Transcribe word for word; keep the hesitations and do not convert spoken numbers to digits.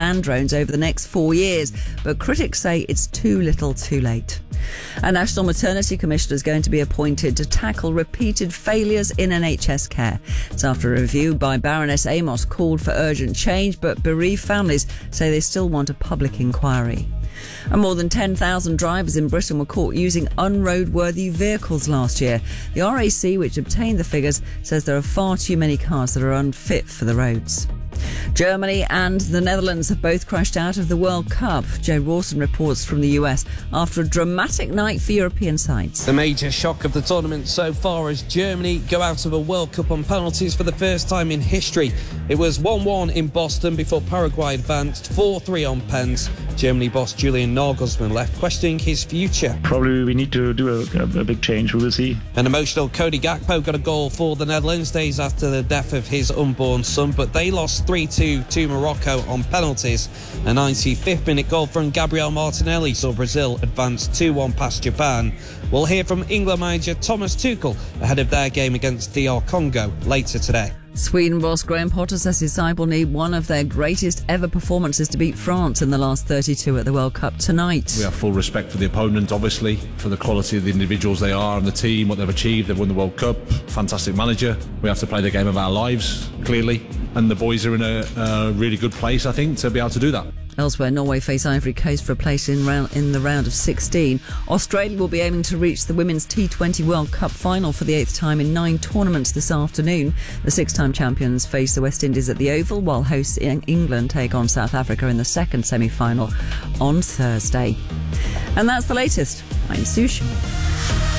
unmanned drones over the next four years, but critics say it's too little too late. A National Maternity Commissioner is going to be appointed to tackle repeated failures in N H S care. It's after a review by Baroness Amos called for urgent change, but bereaved families say they still want a public inquiry. And more than ten thousand drivers in Britain were caught using unroadworthy vehicles last year. The R A C, which obtained the figures, says there are far too many cars that are unfit for the roads. Germany and the Netherlands have both crashed out of the World Cup. Joe Rawson reports from the U S after a dramatic night for European sides. The major shock of the tournament so far as Germany go out of a World Cup on penalties for the first time in history. It was one one in Boston before Paraguay advanced four three on pens. Germany boss Julian Nagelsmann left questioning his future. Probably we need to do a, a big change, we will see. An emotional Cody Gakpo got a goal for the Netherlands days after the death of his unborn son, but they lost three two to Morocco on penalties. A ninety-fifth minute goal from Gabriel Martinelli saw Brazil advance two one past Japan. We'll hear from England manager Thomas Tuchel ahead of their game against D R Congo later today. Sweden boss Graham Potter says his side will need one of their greatest ever performances to beat France in the last thirty-two at the World Cup tonight. We have full respect for the opponent, obviously, for the quality of the individuals they are and the team, what they've achieved. They've won the World Cup, fantastic manager. We have to play the game of our lives, clearly, and the boys are in a, a really good place, I think, to be able to do that. Elsewhere, Norway face Ivory Coast for a place in, round, in the round of sixteen. Australia will be aiming to reach the Women's T twenty World Cup final for the eighth time in nine tournaments this afternoon. The six-time champions face the West Indies at the Oval, while hosts in England take on South Africa in the second semi-final on Thursday. And that's the latest. I'm Sush.